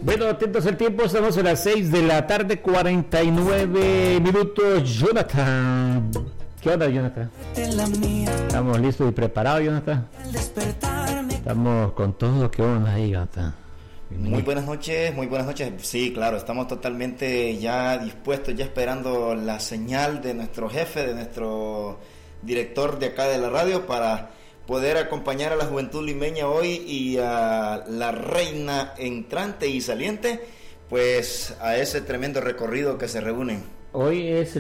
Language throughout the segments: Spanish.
Bueno, atentos al tiempo, estamos a las 6 de la tarde, 49 minutos. Jonathan, ¿qué onda, Jonathan? ¿Estamos listos y preparados, Jonathan? Estamos con todo. ¿Qué onda ahí, Jonathan? Muy buenas noches, muy buenas noches. Sí, claro, estamos totalmente ya dispuestos, ya esperando la señal de nuestro jefe, de nuestro director de acá de la radio, para poder acompañar a la juventud limeña hoy y a la reina entrante y saliente, pues a ese tremendo recorrido que se reúnen. Hoy es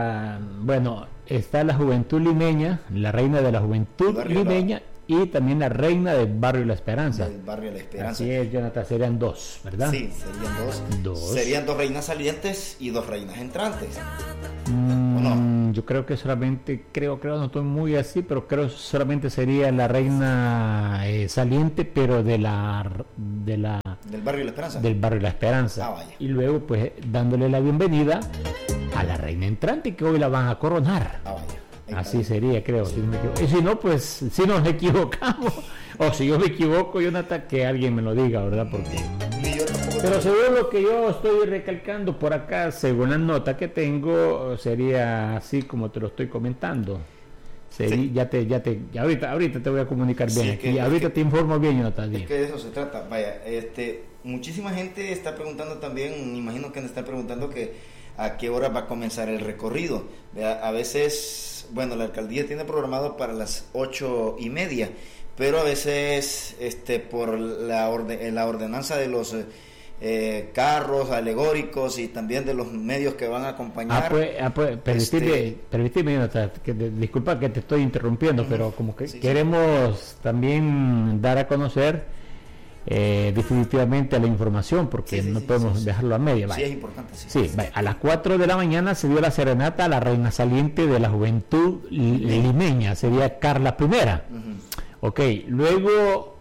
está la juventud limeña, la reina de la juventud limeña y también la reina del barrio La Esperanza. Del barrio La Esperanza. Así es, Jonathan, serían dos, ¿verdad? Sí, serían dos. Serían dos reinas salientes y dos reinas entrantes. ¿O no? Yo creo que solamente, no estoy muy así, pero creo que solamente sería la reina saliente, pero del barrio La Esperanza. Del barrio La Esperanza. Vaya. Y luego, pues, dándole la bienvenida a la reina entrante, que hoy la van a coronar. Vaya. Así sería, creo, si no me equivoco. Y si no, pues, si nos equivocamos, o si yo me equivoco, Jonathan, que alguien me lo diga, ¿verdad? Porque... Pero según lo que yo estoy recalcando por acá, según la nota que tengo, sería así como te lo estoy comentando. Sí. Ahorita te voy a comunicar bien. Y ahorita te informo bien, Jonathan. Es que de eso se trata. Vaya, muchísima gente está preguntando también, me imagino que me están preguntando que a qué hora va a comenzar el recorrido. A veces, bueno, la alcaldía tiene programado para las 8:30, pero a veces por la ordenanza de los carros alegóricos y también de los medios que van a acompañar. Permíteme, disculpa que te estoy interrumpiendo, pero como que queremos también dar a conocer definitivamente la información, porque no podemos dejarlo a media. Sí, es importante. A las 4 de la mañana se dio la serenata a la reina saliente de la juventud limeña, sería Carla I. Luego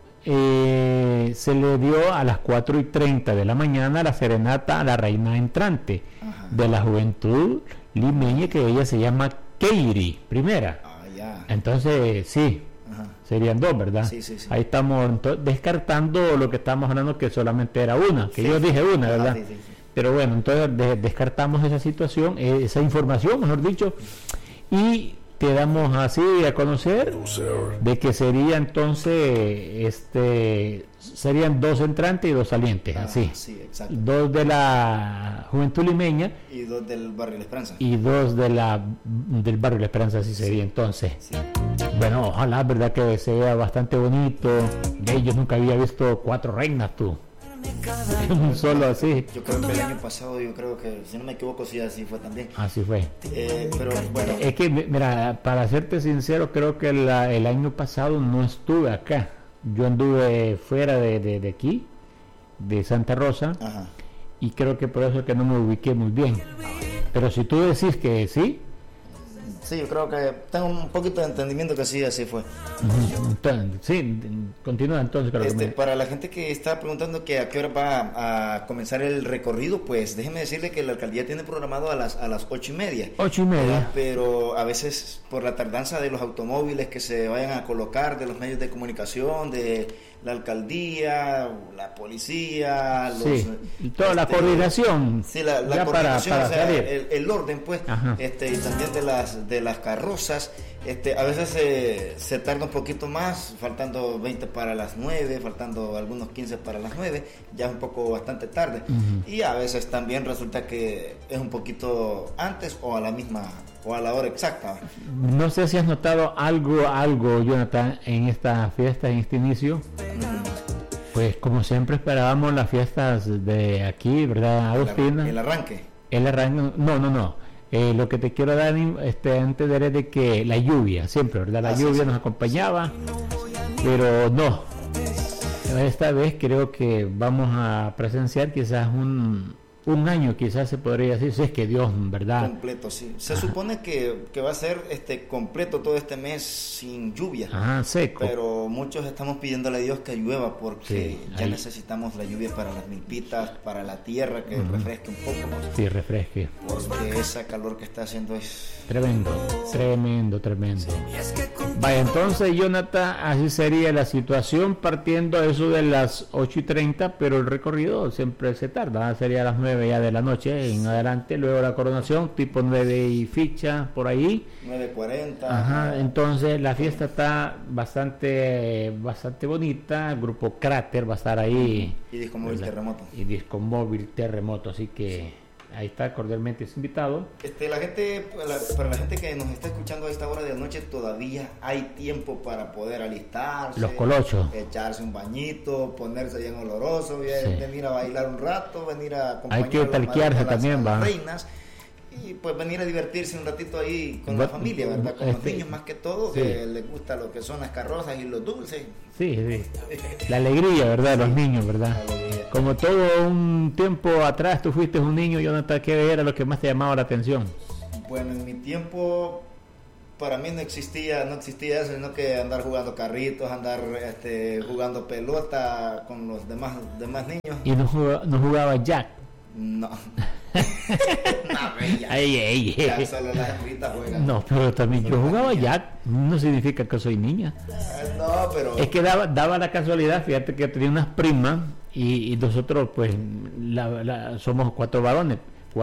se le dio a las 4:30 de la mañana la serenata a la reina entrante de la juventud limeña, que ella se llama Keiri I. Entonces, serían dos, ¿verdad? Sí. Ahí estamos descartando lo que estamos hablando, que solamente era una, que yo dije una, ¿verdad? Sí. Pero bueno, entonces descartamos esa situación, esa información, mejor dicho, y te damos así a conocer de que sería entonces serían dos entrantes y dos salientes, así. Sí, exacto. Dos de la juventud limeña y dos del barrio La Esperanza. Y dos del barrio La Esperanza, así sería entonces. Sí. Bueno, ojalá, verdad, que se vea bastante bonito. Yo nunca había visto 4 reinas, tú. Solo así. Yo creo que el año pasado, si no me equivoco, sí, así fue también. Así fue. Pero bueno. Es que, mira, para serte sincero, creo que el año pasado no estuve acá. Yo anduve fuera de aquí, de Santa Rosa. Y creo que por eso es que no me ubiqué muy bien. Pero si tú decís que sí. Sí, yo creo que tengo un poquito de entendimiento que sí, así fue. Sí, continúa entonces. Para la gente que está preguntando que a qué hora va a comenzar el recorrido, pues déjeme decirle que la alcaldía tiene programado a las 8:30. 8:30. Pero a veces por la tardanza de los automóviles que se vayan a colocar, de los medios de comunicación, de la alcaldía, la policía, toda la coordinación. Sí, la coordinación, para salir. El orden, pues, y también de las carrozas, a veces se tarda un poquito más, faltando 20 para las 9, faltando algunos 15 para las 9, ya es un poco bastante tarde. Y a veces también resulta que es un poquito antes o a la misma o a la hora exacta. No sé si has notado algo, Jonathan, en esta fiesta, en este inicio. Pues como siempre esperábamos las fiestas de aquí, ¿verdad, Agustina? El arranque, no. Lo que te quiero dar entender es de que la lluvia, siempre, ¿verdad? La lluvia nos acompañaba, pero no. Esta vez creo que vamos a presenciar quizás un año quizás se podría decir, si es que Dios, ¿verdad? Completo, sí. Se supone que va a ser completo todo este mes sin lluvia. Seco. Pero muchos estamos pidiéndole a Dios que llueva porque ya ahí necesitamos la lluvia para las milpitas, para la tierra, que refresque un poco, ¿no? Sí, refresque. Porque esa calor que está haciendo es... Tremendo. Vaya, entonces, Jonathan, así sería la situación partiendo a eso de las 8:30, pero el recorrido siempre se tarda, sería a las 9 ya de la noche en adelante, luego la coronación, tipo 9 y ficha, por ahí. 9:40. Entonces la fiesta está bastante bonita, el grupo Cráter va a estar ahí. Y Disco Móvil Terremoto. Y Disco Móvil Terremoto, así que... Ahí está, cordialmente es invitado. Para la gente que nos está escuchando a esta hora de la noche, todavía hay tiempo para poder alistarse. Los colochos. Echarse un bañito, ponerse bien oloroso, venir a bailar un rato, venir a acompañar hay que talquearse también, a las reinas. Y pues venir a divertirse un ratito ahí con la familia, ¿verdad? Con los niños más que todo, que les gusta lo que son las carrozas y los dulces. Sí. La alegría, ¿verdad? Los niños, ¿verdad? Como todo un tiempo atrás tú fuiste un niño, Jonathan, ¿qué era lo que más te llamaba la atención? Bueno, en mi tiempo para mí no existía eso, sino que andar jugando carritos, andar jugando pelota con los demás niños. ¿Y no jugaba Jack? No. Ya solo las hembritas juegan. No, pero también yo jugaba Jack, no significa que soy niña. No, pero... Es que daba la casualidad, fíjate que tenía unas primas y nosotros pues somos cuatro varones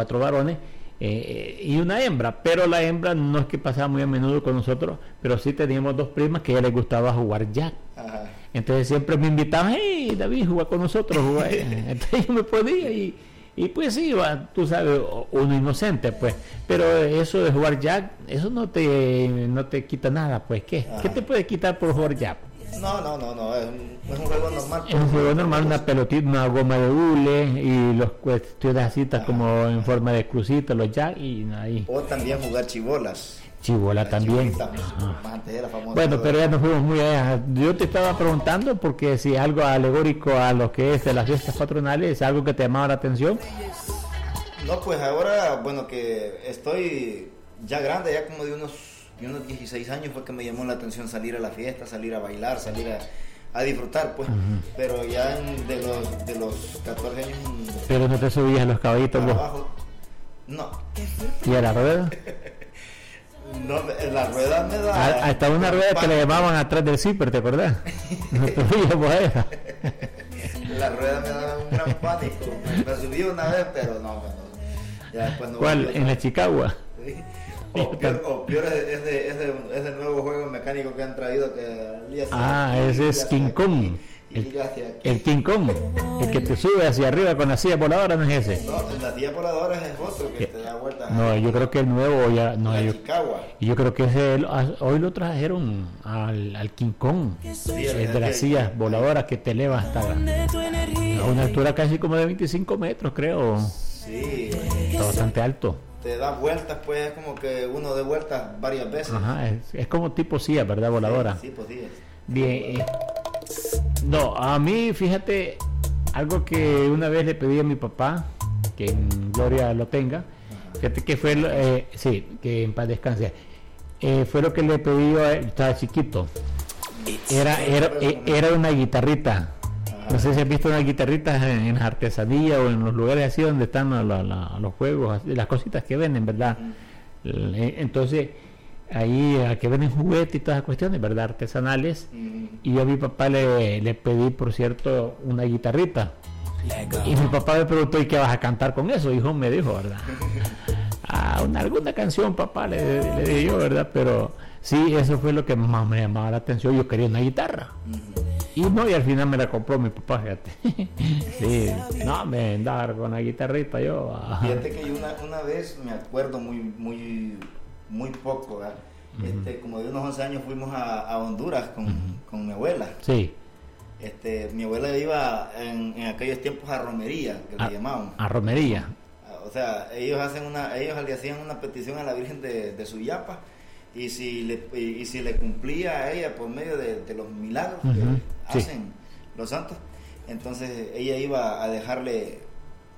y una hembra, pero la hembra no es que pasaba muy a menudo con nosotros, pero sí teníamos dos primas que a ella les gustaba jugar Jack. Ajá. Entonces siempre me invitaban, hey David, juega con nosotros, juega. Entonces yo me podía y pues sí, tú sabes, uno inocente, pues, pero eso de jugar Jack, eso no te quita nada, pues, ¿qué te puede quitar por jugar Jack? No, es un juego normal. Es un juego normal, una pelotita, una goma de hule y los cuestiones así, como en forma de crucita, los Jack y ahí. O también jugar chibolas. Chibola también. Antes era famosa. Bueno, pero ya nos fuimos muy allá. Yo te estaba preguntando porque si algo alegórico a lo que es de las fiestas patronales, ¿es algo que te llamaba la atención? No, pues ahora, bueno, que estoy ya grande, ya como de unos 16 años fue que me llamó la atención salir a la fiesta, salir a bailar, salir a disfrutar, pues. Pero ya de los 14 años... Pero no te subías a los caballitos vos. Abajo, no. ¿Y a la rueda? No, la rueda me da... Hasta una rueda que le llamaban atrás del zipper, ¿te acordás? No te subías por esa. La rueda me da un gran pánico. Me subí una vez, pero no. Ya después no. ¿Cuál? ¿En la Chicago? Sí. O peor es el nuevo juego mecánico que han traído ese es King Kong. El King Kong, el que te sube hacia arriba con la silla voladora, no es ese. No, la silla voladora es otro que te da vueltas. No, yo creo que el nuevo ya no. Yo creo que hoy lo trajeron al King Kong, el de las sillas voladoras que te eleva hasta a una altura casi como de 25 metros, creo. Sí. Está bastante alto. Te da vueltas, pues es como que uno de vueltas varias veces. Ajá, es como tipo silla, ¿verdad? Voladora. Sí, pues sí. Bien. No, a mí, fíjate, algo que una vez le pedí a mi papá, que en gloria lo tenga, fíjate que fue, que en paz descanse, fue lo que le pedí yo a él, estaba chiquito, era una guitarrita. No sé si has visto unas guitarritas en las artesanías o en los lugares así donde están los juegos, las cositas que venden, ¿verdad? Entonces, ahí a que venden juguetes y todas las cuestiones, ¿verdad? Artesanales. Y yo a mi papá le pedí, por cierto, una guitarrita. Y mi papá me preguntó, ¿y qué vas a cantar con eso? Hijo, me dijo, ¿verdad? Alguna canción, papá, le dije yo, ¿verdad? Pero sí, eso fue lo que más me llamaba la atención. Yo quería una guitarra. Y al final me la compró mi papá, fíjate. Sí, no, me andaba con la guitarrita yo. Fíjate que yo una vez me acuerdo muy poco, ¿verdad? Como de unos 11 años fuimos a Honduras con mi abuela. Sí. Mi abuela iba en aquellos tiempos a romería, que le llamaban. A romería. O sea, ellos le hacían una petición a la Virgen de Suyapa y si le cumplía a ella por medio de los milagros que hacen los santos, entonces ella iba a dejarle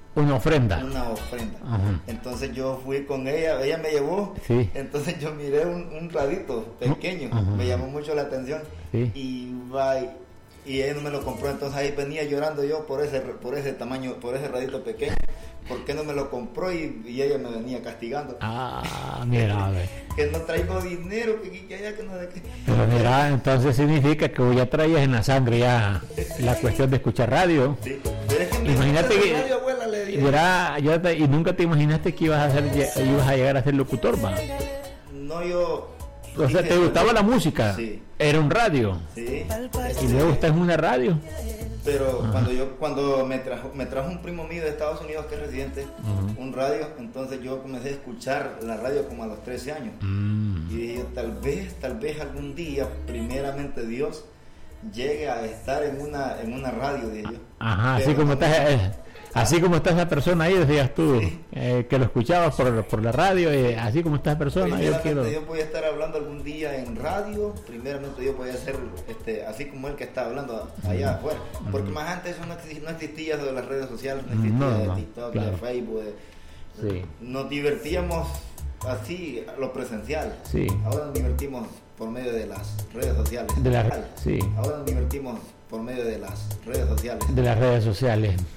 Una ofrenda. Ajá. Entonces yo fui con ella me llevó, sí. Entonces yo miré un radito pequeño, ajá. Me llamó mucho la atención, sí. Y ella no me lo compró, entonces ahí venía llorando yo por ese tamaño, por ese radito pequeño. ¿Por qué no me lo compró? Y ella me venía castigando. Mira, a ver. Que no traigo dinero, que allá, que no de qué. Pero mira, entonces significa que ya traías en la sangre ya la cuestión de escuchar radio. Sí. Pero es que imagínate que radio, abuela, le dije. Y nunca te imaginaste que ibas a llegar a ser locutor, ¿va? No, yo. O sea, ¿te gustaba la música? Sí. Era un radio. Sí. Y luego estás en una radio. Pero cuando me trajo un primo mío de Estados Unidos que es residente, un radio, entonces yo comencé a escuchar la radio como a los 13 años. Y dije, tal vez algún día, primeramente Dios, llegue a estar en una radio de ellos. Ajá, así como está esa persona ahí, decías tú, sí. Que lo escuchabas por la radio, así como está esa persona, yo voy a estar hablando algún día en radio, primeramente yo voy a ser así como el que está hablando allá afuera, porque más antes eso no existía de las redes sociales, no existía de TikTok, claro. De Facebook, sí. Nos divertíamos así, lo presencial, sí. Ahora nos divertimos por medio de las redes sociales, sí. Ahora nos divertimos por medio de las redes sociales. De las redes sociales.